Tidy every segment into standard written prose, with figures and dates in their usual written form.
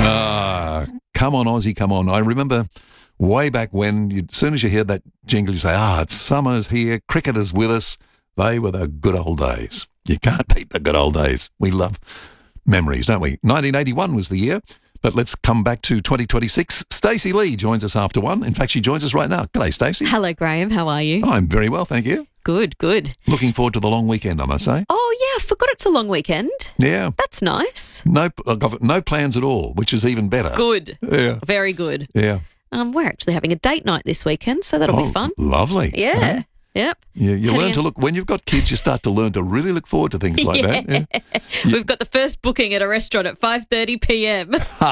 Come on, Aussie, come on. I remember way back when, as soon as you hear that jingle, you say, it's summer's here, cricket is with us. They were the good old days. You can't beat the good old days. We love memories, don't we? 1981 was the year, but let's come back to 2026. Stacey Lee joins us after 1. In fact, she joins us right now. G'day, Stacey. Hello, Graham. How are you? I'm very well, thank you. Good, good. Looking forward to the long weekend, I must say. Oh, yeah, I forgot it's a long weekend. Yeah. That's nice. I've got no plans at all, which is even better. Good. Yeah. Very good. Yeah. We're actually having a date night this weekend, so that'll be fun. Lovely. Yeah. Huh? Yep. You learn to look, when you've got kids, you start to learn to really look forward to things like that. Yeah. We've got the first booking at a restaurant at 5:30 p.m.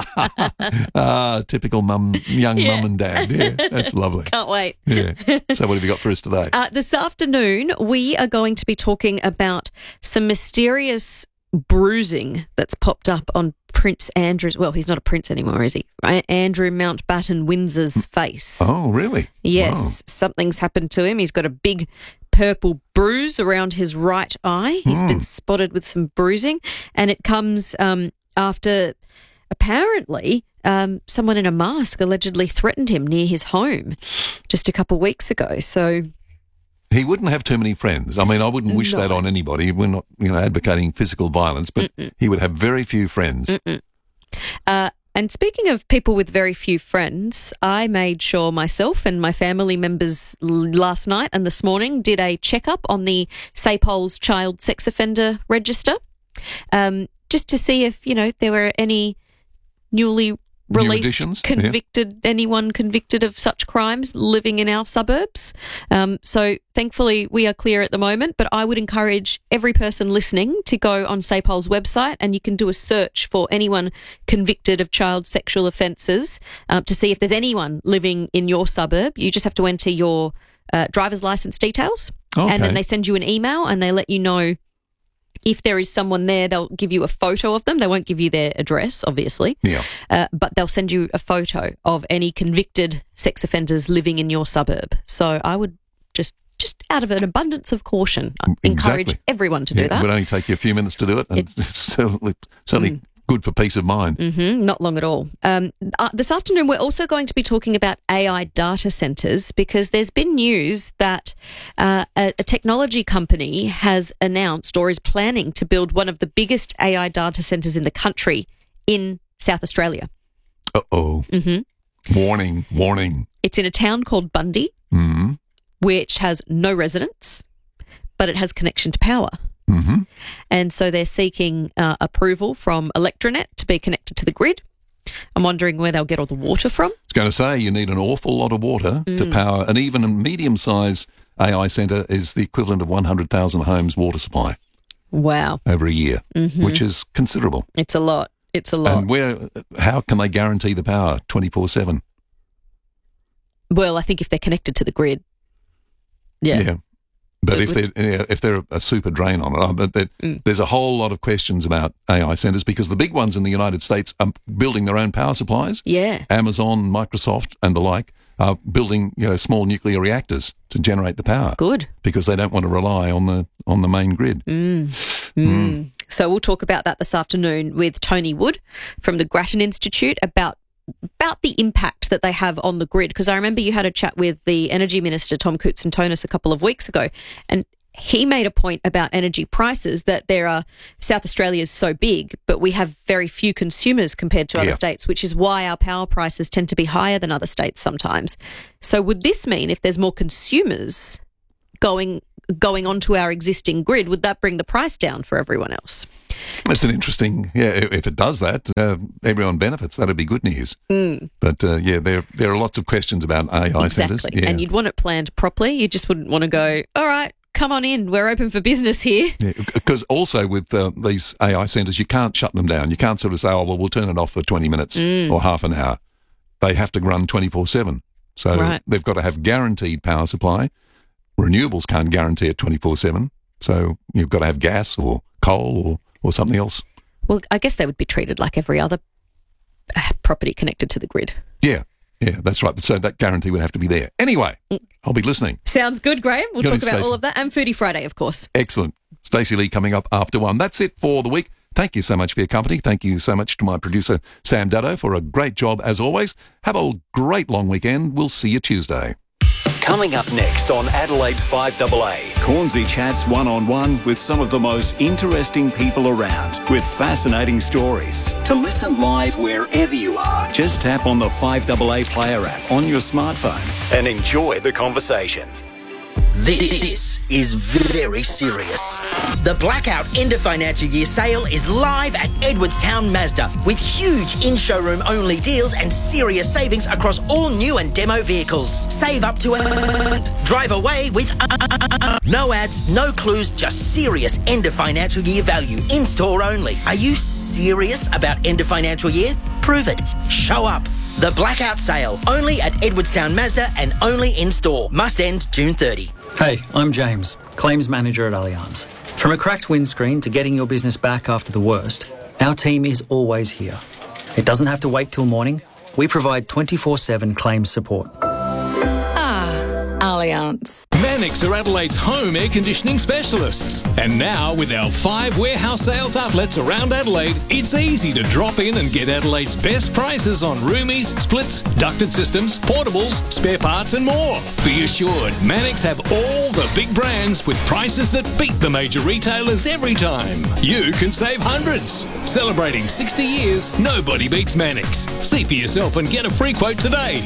Typical young mum and dad. Yeah, that's lovely. Can't wait. Yeah. So what have you got for us today? This afternoon, we are going to be talking about some mysterious bruising that's popped up on Prince Andrew's, well, he's not a prince anymore, is he? Right? Andrew Mountbatten Windsor's face. Oh, really? Yes, something's happened to him. He's got a big purple bruise around his right eye. He's been spotted with some bruising, and it comes after apparently someone in a mask allegedly threatened him near his home just a couple of weeks ago. So he wouldn't have too many friends. I mean, I wouldn't wish that on anybody. We're not, advocating physical violence, but he would have very few friends. And speaking of people with very few friends, I made sure myself and my family members last night and this morning did a checkup on the SAPOL's child sex offender register, just to see if, there were any newly released anyone convicted of such crimes living in our suburbs. So thankfully we are clear at the moment, but I would encourage every person listening to go on SAPOL's website and you can do a search for anyone convicted of child sexual offences to see if there's anyone living in your suburb. You just have to enter your driver's licence details and then they send you an email and they let you know if there is someone there. They'll give you a photo of them. They won't give you their address, obviously. Yeah. But they'll send you a photo of any convicted sex offenders living in your suburb. So I would just out of an abundance of caution, encourage everyone to do that. It would only take you a few minutes to do it. And it's certainly good for peace of mind. Not long at all. This afternoon, we're also going to be talking about AI data centres because there's been news that a technology company has announced or is planning to build one of the biggest AI data centres in the country in South Australia. Uh-oh. Warning. It's in a town called Bundy, which has no residents, but it has connection to power. And so they're seeking approval from Electranet to be connected to the grid. I'm wondering where they'll get all the water from. I was going to say you need an awful lot of water to power, and even a medium-sized AI centre is the equivalent of 100,000 homes' water supply. Wow. Over a year, which is considerable. It's a lot. And how can they guarantee the power 24/7? Well, I think if they're connected to the grid. Yeah. But if they're a super drain on it, there's a whole lot of questions about AI centres because the big ones in the United States are building their own power supplies. Yeah. Amazon, Microsoft and the like are building small nuclear reactors to generate the power. Good. Because they don't want to rely on the main grid. So we'll talk about that this afternoon with Tony Wood from the Grattan Institute about the impact that they have on the grid, because I remember you had a chat with the Energy Minister, Tom Koutsantonis, a couple of weeks ago, and he made a point about energy prices, that South Australia is so big, but we have very few consumers compared to other states, which is why our power prices tend to be higher than other states sometimes. So would this mean if there's more consumers going onto our existing grid, would that bring the price down for everyone else? That's an interesting, if it does that, everyone benefits. That'd be good news. But, there are lots of questions about AI centres. Exactly, and you'd want it planned properly. You just wouldn't want to go, all right, come on in, we're open for business here. Because also with these AI centres, you can't shut them down. You can't sort of say, we'll turn it off for 20 minutes or half an hour. They have to run 24/7. So they've got to have guaranteed power supply. Renewables can't guarantee it 24/7. So you've got to have gas or coal or something else. Well, I guess they would be treated like every other property connected to the grid. Yeah, that's right. So that guarantee would have to be there. Anyway, I'll be listening. Sounds good, Graham. We'll talk about all of that and Foodie Friday, of course. Excellent. Stacey Lee coming up after 1. That's it for the week. Thank you so much for your company. Thank you so much to my producer, Sam Dado, for a great job as always. Have a great long weekend. We'll see you Tuesday. Coming up next on Adelaide's 5AA, Cornsey chats one-on-one with some of the most interesting people around with fascinating stories. To listen live wherever you are, just tap on the 5AA Player app on your smartphone and enjoy the conversation. This is very serious. The Blackout End of Financial Year sale is live at Edwardstown Mazda with huge in-showroom only deals and serious savings across all new and demo vehicles. Save up to drive away with no ads, no clues, just serious end of financial year value in-store only. Are you serious about end of financial year? Prove it. Show up. The Blackout sale, only at Edwardstown Mazda and only in-store. Must end June 30. Hey, I'm James, Claims Manager at Allianz. From a cracked windscreen to getting your business back after the worst, our team is always here. It doesn't have to wait till morning. We provide 24/7 claims support. Allianz. Mannix are Adelaide's home air conditioning specialists. And now, with our 5 warehouse sales outlets around Adelaide, it's easy to drop in and get Adelaide's best prices on roomies, splits, ducted systems, portables, spare parts and more. Be assured, Mannix have all the big brands with prices that beat the major retailers every time. You can save hundreds. Celebrating 60 years, nobody beats Mannix. See for yourself and get a free quote today.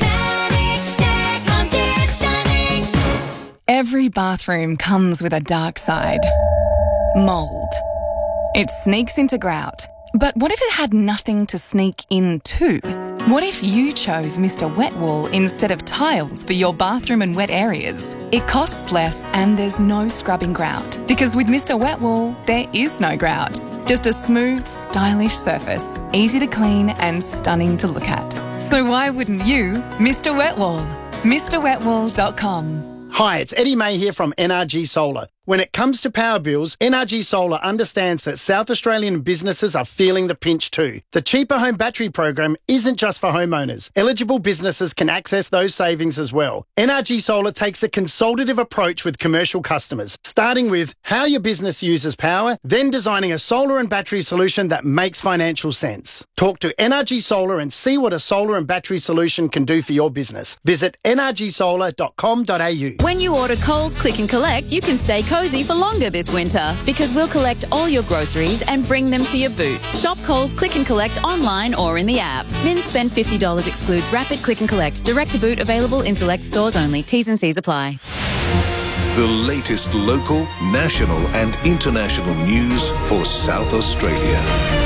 Every bathroom comes with a dark side. Mould. It sneaks into grout. But what if it had nothing to sneak into? What if you chose Mr. Wet Wool instead of tiles for your bathroom and wet areas? It costs less and there's no scrubbing grout. Because with Mr. Wet Wool, there is no grout. Just a smooth, stylish surface, easy to clean and stunning to look at. So why wouldn't you Mr. Wet Wool? MrWetWool.com. Hi, it's Eddie May here from NRG Solar. When it comes to power bills, NRG Solar understands that South Australian businesses are feeling the pinch too. The Cheaper Home Battery program isn't just for homeowners. Eligible businesses can access those savings as well. NRG Solar takes a consultative approach with commercial customers, starting with how your business uses power, then designing a solar and battery solution that makes financial sense. Talk to NRG Solar and see what a solar and battery solution can do for your business. Visit nrgsolar.com.au. When you order Coles Click and Collect, you can stay cozy for longer this winter because we'll collect all your groceries and bring them to your boot. Shop Coles Click and Collect online or in the app. Min spend $50 excludes Rapid Click and Collect. Direct to boot available in select stores only. T's and C's apply. The latest local, national and international news for South Australia.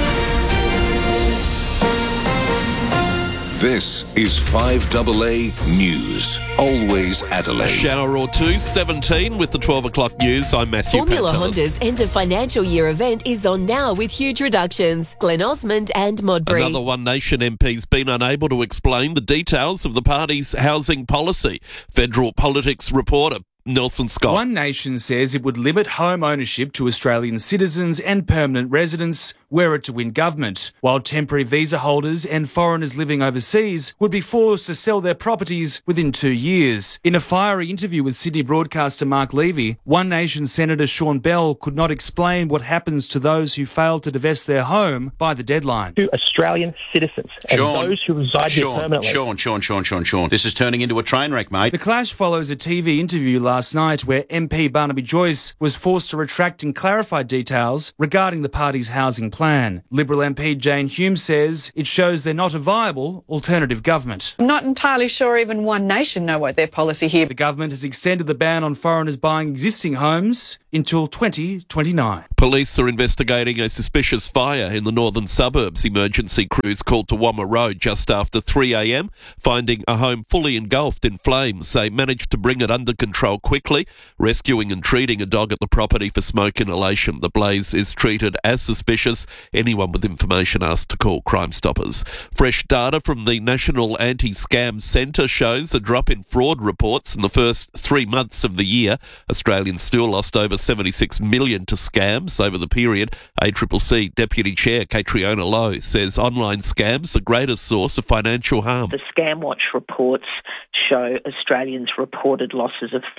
This is 5AA News. Always Adelaide. Shower or two, 17 with the 12 o'clock news. I'm Matthew Formula Pantelis. Honda's end of financial year event is on now with huge reductions. Glen Osmond and Modbury. Another One Nation MP's been unable to explain the details of the party's housing policy. Federal politics reporter Nelson Scott. One Nation says it would limit home ownership to Australian citizens and permanent residents were it to win government, while temporary visa holders and foreigners living overseas would be forced to sell their properties within 2 years. In a fiery interview with Sydney broadcaster Mark Levy, One Nation Senator Sean Bell could not explain what happens to those who fail to divest their home by the deadline. To Australian citizens and those who reside here permanently. Sean. This is turning into a train wreck, mate. The clash follows a TV interview last night where MP Barnaby Joyce was forced to retract and clarify details regarding the party's housing plan. Liberal MP Jane Hume says it shows they're not a viable alternative government. I'm not entirely sure even One Nation know what their policy here. The government has extended the ban on foreigners buying existing homes until 2029. Police are investigating a suspicious fire in the northern suburbs. Emergency crews called to Wamma Road just after 3 a.m, finding a home fully engulfed in flames. They managed to bring it under control quickly, rescuing and treating a dog at the property for smoke inhalation. The blaze is treated as suspicious. Anyone with information asked to call Crime Stoppers. Fresh data from the National Anti-Scam Centre shows a drop in fraud reports in the first 3 months of the year. Australians still lost over $76 million to scams over the period. ACCC Deputy Chair Catriona Lowe says online scams the greatest source of financial harm. The ScamWatch reports show Australians reported losses of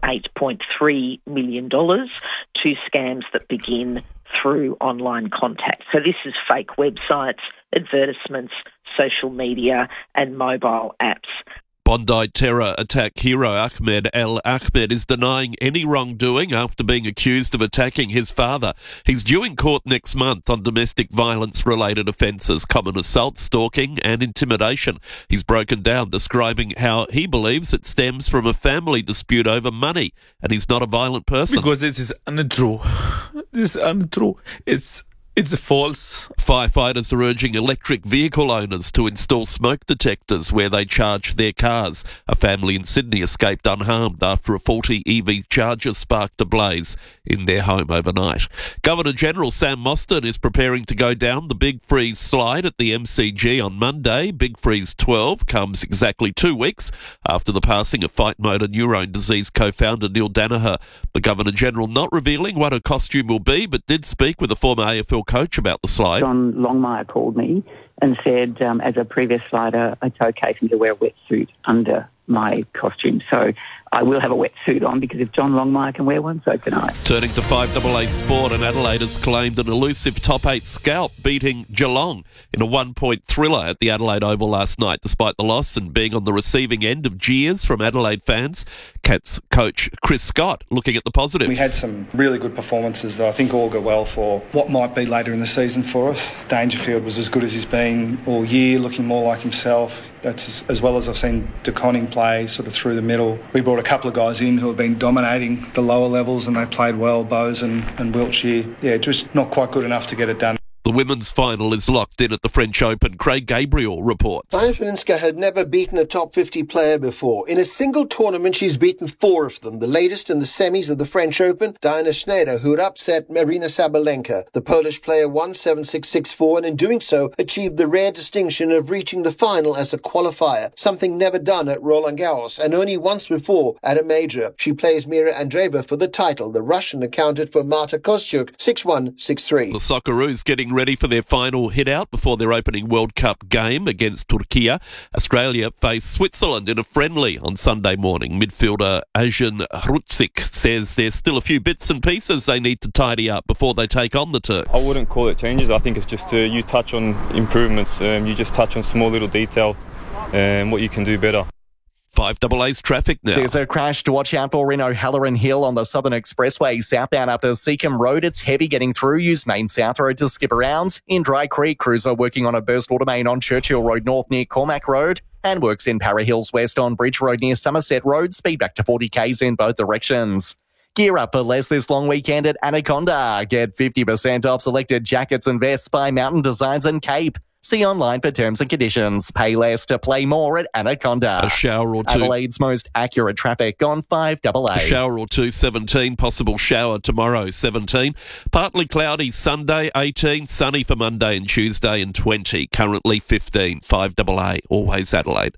$38.3 million to scams that begin through online contact. So this is fake websites, advertisements, social media and mobile apps. Bondi terror attack hero Ahmed El Ahmed is denying any wrongdoing after being accused of attacking his father. He's due in court next month on domestic violence-related offences, common assault, stalking and intimidation. He's broken down, describing how he believes it stems from a family dispute over money, and he's not a violent person. Because it is untrue. This is untrue. It's false. Firefighters are urging electric vehicle owners to install smoke detectors where they charge their cars. A family in Sydney escaped unharmed after a faulty EV charger sparked a blaze in their home overnight. Governor-General Sam Mostyn is preparing to go down the Big Freeze slide at the MCG on Monday. Big Freeze 12 comes exactly 2 weeks after the passing of Fight Motor Neurone Disease co-founder Neil Danaher. The Governor-General not revealing what her costume will be, but did speak with a former AFL coach about the slide. John Longmire called me and said, as a previous slider, it's okay for me to wear a wetsuit under my costume. So I will have a wetsuit on because if John Longmire can wear one, so can I. Turning to 5AA sport, and Adelaide has claimed an elusive top 8 scalp, beating Geelong in a 1-point thriller at the Adelaide Oval last night. Despite the loss and being on the receiving end of jeers from Adelaide fans, Cats coach Chris Scott looking at the positives. We had some really good performances that I think all go well for what might be later in the season for us. Dangerfield was as good as he's been all year, looking more like himself. That's as well as I've seen De Koning play sort of through the middle. We brought a couple of guys in who have been dominating the lower levels and they played well, Bowes and Wiltshire. Yeah, just not quite good enough to get it done. The women's final is locked in at the French Open. Craig Gabriel reports. Diana Faninska had never beaten a top 50 player before. In a single tournament, she's beaten 4 of them. The latest in the semis of the French Open, Diana Schneider, who had upset Marina Sabalenka. The Polish player won 7-6, 6-4, and in doing so, achieved the rare distinction of reaching the final as a qualifier, something never done at Roland Garros, and only once before at a major. She plays Mira Andreeva for the title. The Russian accounted for Marta Kostyuk, 6-1, 6-3. The Socceroos getting ready for their final hit-out before their opening World Cup game against Turkey. Australia face Switzerland in a friendly on Sunday morning. Midfielder Ajan Hrutzik says there's still a few bits and pieces they need to tidy up before they take on the Turks. I wouldn't call it changes. I think it's just you touch on improvements. You just touch on small little detail and what you can do better. 5AA's traffic now. There's a crash to watch out for in O'Halloran Hill on the Southern Expressway southbound after Seacombe Road. It's heavy getting through. Use Main South Road to skip around. In Dry Creek, crews are working on a burst water main on Churchill Road North near Cormac Road and works in Para Hills West on Bridge Road near Somerset Road. Speed back to 40 k's in both directions. Gear up for less this long weekend at Anaconda. Get 50% off selected jackets and vests by Mountain Designs and Cape. See online for terms and conditions. Pay less to play more at Anaconda. A shower or two. Adelaide's most accurate traffic on 5AA. A shower or two, 17. Possible shower tomorrow, 17. Partly cloudy Sunday, 18. Sunny for Monday and Tuesday, and 20. Currently 15. 5AA. Always Adelaide.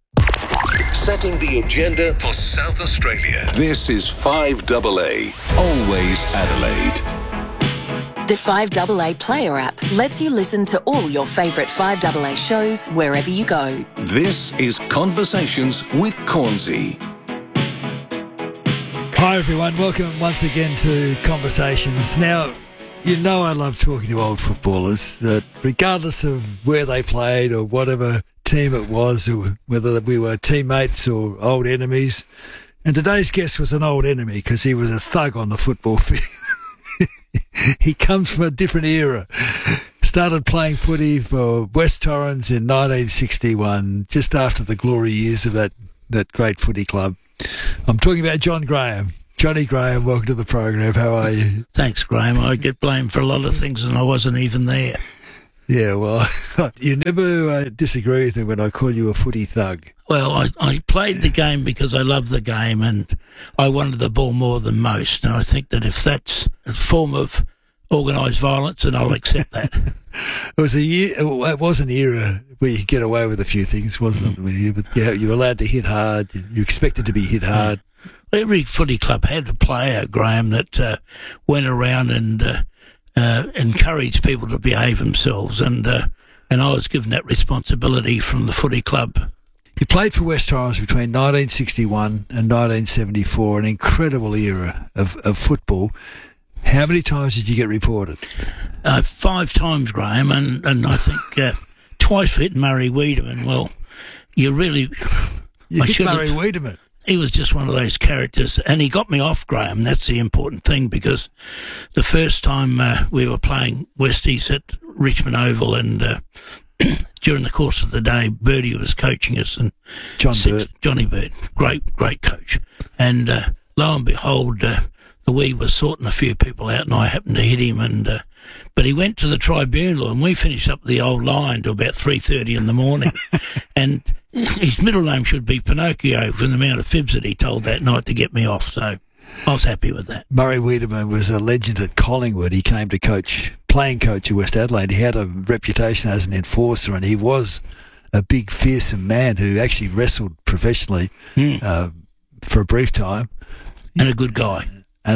Setting the agenda for South Australia. This is 5AA. Always Adelaide. The 5AA Player app lets you listen to all your favourite 5AA shows wherever you go. This is Conversations with Cornsey. Hi everyone, welcome once again to Conversations. Now, you know I love talking to old footballers, that regardless of where they played or whatever team it was, or whether we were teammates or old enemies. And today's guest was an old enemy because he was a thug on the football field. He comes from a different era. Started playing footy for West Torrens in 1961, just after the glory years of that great footy club. I'm talking about John Graham. Johnny Graham, welcome to the program. How are you? Thanks, Graham. I get blamed for a lot of things and I wasn't even there. Yeah, well, you never disagree with me when I call you a footy thug. Well, I played the game because I love the game and I wanted the ball more than most. And I think that if that's a form of organised violence, then I'll accept that. It was an era where you could get away with a few things, wasn't it? You were allowed to hit hard. You expected to be hit hard. every footy club had a player, Graham, that went around and encouraged people to behave themselves, and I was given that responsibility from the footy club. You played for West Torrens between 1961 and 1974, an incredible era of football. How many times did you get reported? 5 times, Graham, and I think twice for hitting Murray Wiedemann. Well, you hit Murray Wiedemann. He was just one of those characters, and he got me off, Graham. That's the important thing, because the first time we were playing Westies at Richmond Oval, and during the course of the day, Birdie was coaching us, and Johnny Bird, great coach, and lo and behold, the wee was sorting a few people out, and I happened to hit him, but he went to the tribunal, and we finished up the old line till about 3:30 in the morning, and his middle name should be Pinocchio from the amount of fibs that he told that night to get me off, so I was happy with that. Murray Wiedemann was a legend at Collingwood. He came to playing coach at West Adelaide. He had a reputation as an enforcer, and he was a big, fearsome man who actually wrestled professionally for a brief time. And a good guy.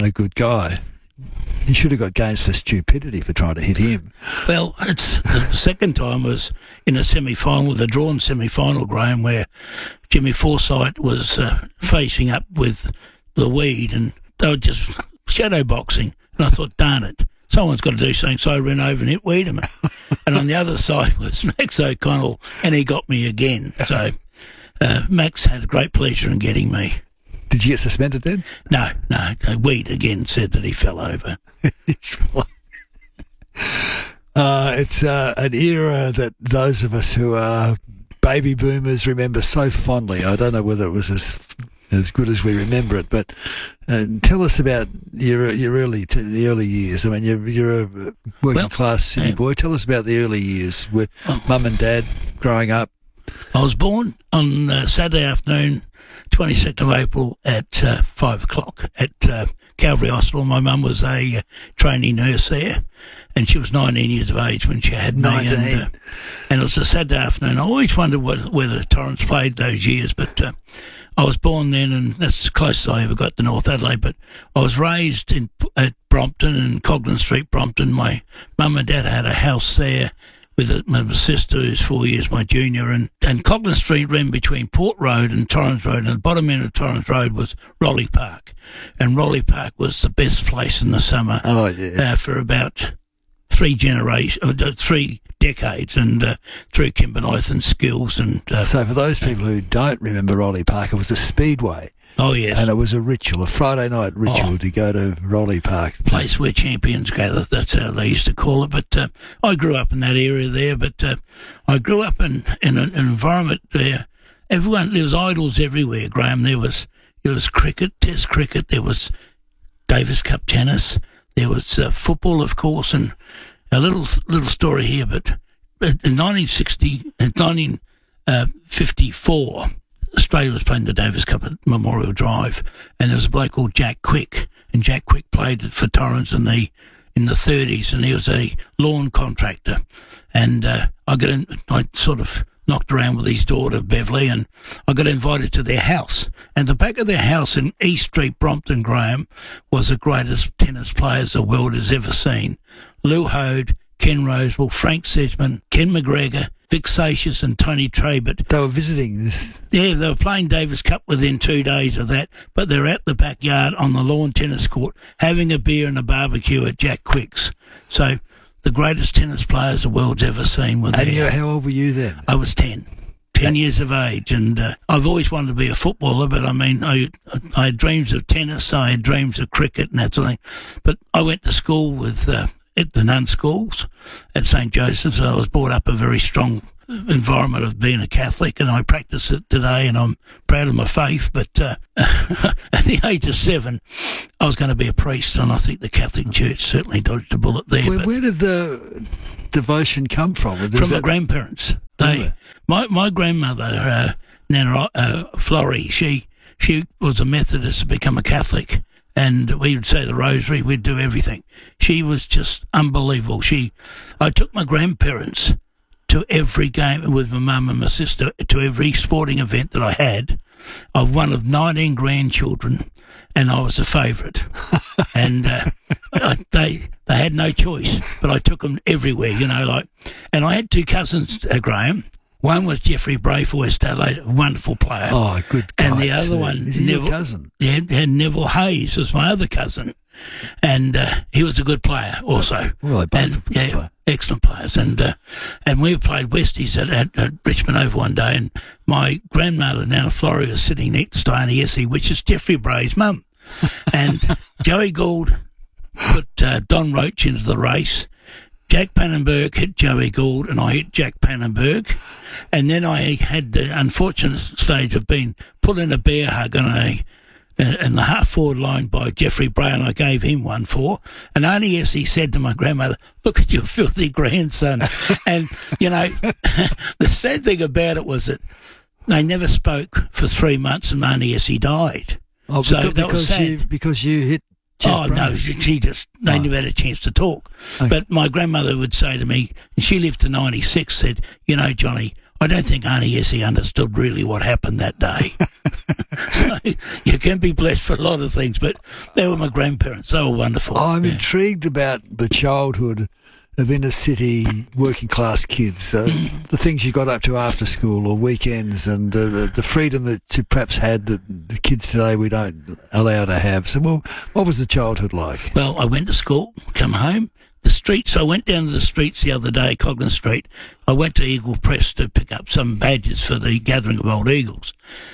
He should have got games for stupidity for trying to hit him. Well, the second time was in a semi-final, the drawn semi-final, Graham, where Jimmy Forsyth was facing up with the Weed, and they were just shadow boxing. And I thought, darn it, someone's got to do something. So I ran over and hit Wiedemann. And on the other side was Max O'Connell, and he got me again. So Max had a great pleasure in getting me. Did you get suspended then? No. Weed again said that he fell over. It's an era that those of us who are baby boomers remember so fondly. I don't know whether it was as good as we remember it, but tell us about the early years. I mean, you're a working class city boy. Tell us about the early years with Mum and Dad growing up. I was born on Saturday afternoon, 22nd of April at 5 o'clock at Calvary Hospital. My mum was a trainee nurse there, and she was 19 years of age when she had me. 19. And it was a Saturday afternoon. I always wondered whether Torrens played those years, but I was born then, and that's as close as I ever got to North Adelaide. But I was raised at Brompton, in Coglan Street, Brompton. My mum and dad had a house there with my sister, who's 4 years my junior, and Coglan Street ran between Port Road and Torrens Road, and the bottom end of Torrens Road was Rolly Park, and Rolly Park was the best place in the summer for about 3 decades, and through Kimberlite and Skills. And so for those people who don't remember Rolly Park, it was a speedway. Oh, yes. And it was a ritual, a Friday night ritual to go to Rolly Park. Place where champions gather, that's how they used to call it. But I grew up in that area there, but I grew up in an environment where there was idols everywhere, Graham. There was cricket, Test cricket, there was Davis Cup tennis, there was football, of course, and a little story here, but in 1954, Australia was playing the Davis Cup at Memorial Drive, and there was a bloke called Jack Quick, and Jack Quick played for Torrens in the 30s, and he was a lawn contractor, and I sort of knocked around with his daughter Beverly, and I got invited to their house, and the back of their house in East Street, Brompton, Graham, was the greatest tennis players the world has ever seen. Lou Hode, Ken Rosewell, Frank Sedgman, Ken McGregor, Vic Satius and Tony Trabert. They were visiting this. Yeah, they were playing Davis Cup within 2 days of that, but they're out the backyard on the lawn tennis court having a beer and a barbecue at Jack Quick's. So the greatest tennis players the world's ever seen were there. And how old were you then? I was 10 years of age, and I've always wanted to be a footballer, but I mean, I had dreams of tennis, I had dreams of cricket and that sort of thing. But I went to school with at the nun schools at St. Joseph's. I was brought up a very strong environment of being a Catholic, and I practice it today, and I'm proud of my faith. But at the age of 7, I was going to be a priest, and I think the Catholic Church certainly dodged a bullet there. Where did the devotion come from? From my grandparents. My grandmother, Nana Florrie, she was a Methodist to become a Catholic. And we would say the rosary, we'd do everything. She was just unbelievable. I took my grandparents to every game with my mum and my sister, to every sporting event that I had. I'm one of 19 grandchildren, and I was a favourite. And they had no choice, but I took them everywhere, and I had two cousins, Graham. One was Jeffrey Bray for West Adelaide, a wonderful player. Oh, good guy. And the other one, is he your cousin? Yeah, Neville Hayes was my other cousin. And he was a good player also. Well, they both were good players. Excellent players. And we played Westies at Richmond Oval one day, and my grandmother down in Florida was sitting next to Auntie Essie, which is Jeffrey Bray's mum. And Joey Gould put Don Roach into the race. Jack Pannenberg hit Joey Gould, and I hit Jack Pannenberg. And then I had the unfortunate stage of being put in a bear hug in the half-forward line by Jeffrey Bray, and I gave him 1-4. And Auntie Essie said to my grandmother, "Look at your filthy grandson." And, the sad thing about it was that they never spoke for 3 months, and Auntie Essie died. Oh, so that was sad. Because you hit Jeff Bray. No, they never had a chance to talk. Okay. But my grandmother would say to me, and she lived to 96, said, Johnny, I don't think Auntie Essie understood really what happened that day. So you can be blessed for a lot of things, but they were my grandparents. They were wonderful. I'm intrigued about the childhood of inner city working class kids, the things you got up to after school or weekends, and the freedom that you perhaps had that the kids today we don't allow to have. So, what was the childhood like? Well, I went to school, come home. The streets, I went down to the streets the other day, Coglan Street. I went to Eagle Press to pick up some badges for the Gathering of Old Eagles.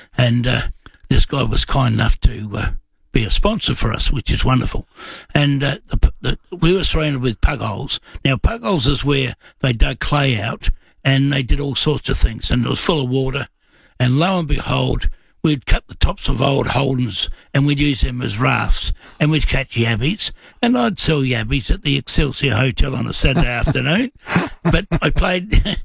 And this guy was kind enough to be a sponsor for us, which is wonderful. And we were surrounded with pug holes. Now, pug holes is where they dug clay out and they did all sorts of things. And it was full of water. And lo and behold, we'd cut the tops of old Holdens and we'd use them as rafts, and we'd catch yabbies, and I'd sell yabbies at the Excelsior Hotel on a Saturday afternoon. But I played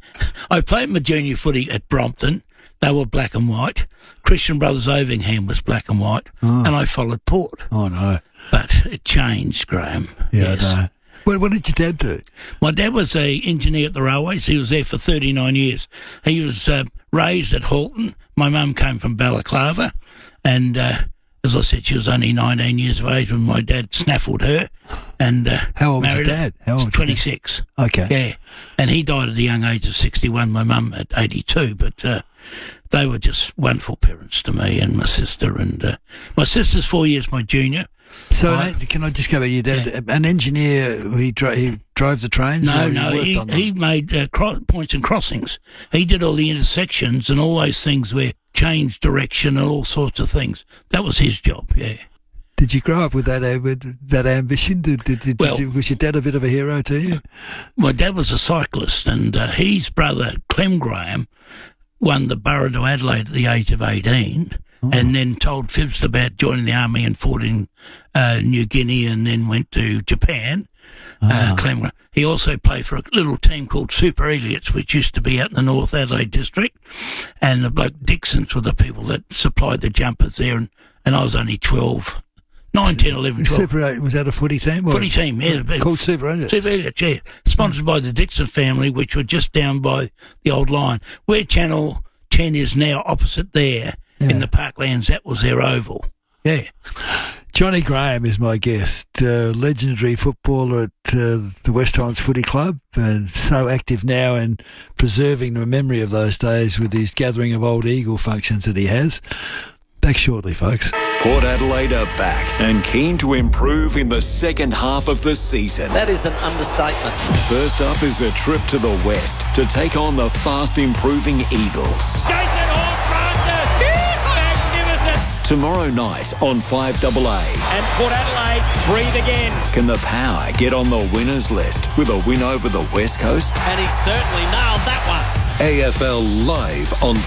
my junior footy at Brompton. They were black and white. Christian Brothers Ovingham was black and white, and I followed Port. Oh, no. But it changed, Graham. Yeah, yes. I know. What did your dad do? My dad was an engineer at the railways. He was there for 39 years. He was raised at Halton. My mum came from Balaclava, and as I said, she was only 19 years of age when my dad snaffled her. And how old was your dad? How old? 26. Okay. Yeah, and he died at the young age of 61. My mum at 82, but they were just wonderful parents to me and my sister. And my sister's 4 years my junior. So can I just go back? Your dad, an engineer, he drove the trains? No, he made points and crossings. He did all the intersections and all those things where change direction and all sorts of things. That was his job, yeah. Did you grow up with that ambition? Was your dad a bit of a hero to you? My dad was a cyclist, and his brother, Clem Graham, won the Borough to Adelaide at the age of 18. And then told fibs about joining the army and fought in New Guinea and then went to Japan. Clem. He also played for a little team called Super Eliots, which used to be out in the North Adelaide district. And the bloke Dixons were the people that supplied the jumpers there. And I was only 12, 9, 10, 11, 12. Super, was that a footy team? Footy team, yeah. Called Super Eliots? Super Eliots, yeah. Sponsored by the Dixon family, which were just down by the old line. Where Channel 10 is now, opposite there. Yeah. In the Parklands, that was their oval. Yeah. Johnny Graham is my guest, legendary footballer at the West Torrens Footy Club, and so active now in preserving the memory of those days with his Gathering of Old Eagle functions that he has. Back shortly, folks. Port Adelaide are back and keen to improve in the second half of the season. That is an understatement. First up is a trip to the west to take on the fast-improving Eagles. Jason Horne-Francis! Magnificent! Tomorrow night on 5AA. And Port Adelaide breathe again. Can the Power get on the winners list with a win over the West Coast? And he certainly nailed that one. AFL Live on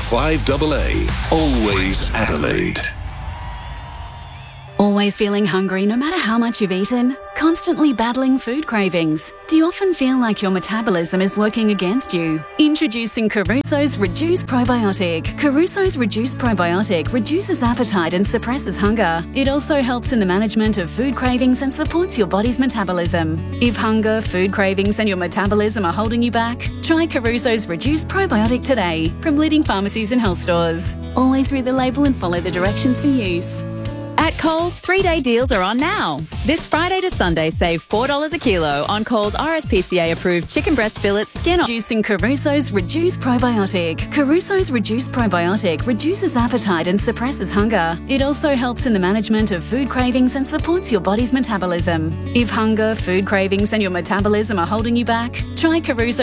5AA. Always Adelaide. Always feeling hungry no matter how much you've eaten? Constantly battling food cravings? Do you often feel like your metabolism is working against you? Introducing Caruso's Reduce Probiotic. Caruso's Reduce Probiotic reduces appetite and suppresses hunger. It also helps in the management of food cravings and supports your body's metabolism. If hunger, food cravings and your metabolism are holding you back, try Caruso's Reduce Probiotic today from leading pharmacies and health stores. Always read the label and follow the directions for use. At Coles, 3-day deals are on now. This Friday to Sunday, save $4 a kilo on Coles RSPCA-approved chicken breast fillets, skin... Introducing Caruso's Reduce Probiotic. Caruso's Reduce Probiotic reduces appetite and suppresses hunger. It also helps in the management of food cravings and supports your body's metabolism. If hunger, food cravings and your metabolism are holding you back, try Caruso